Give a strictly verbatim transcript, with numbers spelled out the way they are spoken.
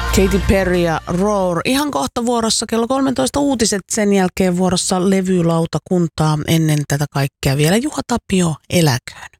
Katy Perry ja Roar. Ihan kohta vuorossa kello kolmetoista uutiset, sen jälkeen vuorossa levylautakuntaa. Ennen tätä kaikkea vielä Juha Tapio eläköön.